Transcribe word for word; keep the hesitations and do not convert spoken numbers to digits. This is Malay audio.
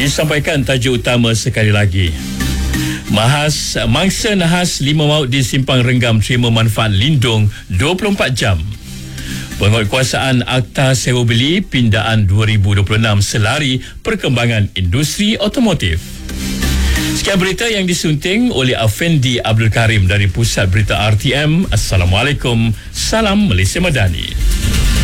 Disampaikan tajuk utama sekali lagi. Mahas, mangsa nahas lima maut di Simpang Renggam terima manfaat lindung dua puluh empat jam. Penguatkuasaan Akta Sewa Beli Pindaan dua ribu dua puluh enam selari perkembangan industri otomotif. Sekian berita yang disunting oleh Afendi Abdul Karim dari Pusat Berita R T M. Assalamualaikum. Salam Malaysia Madani.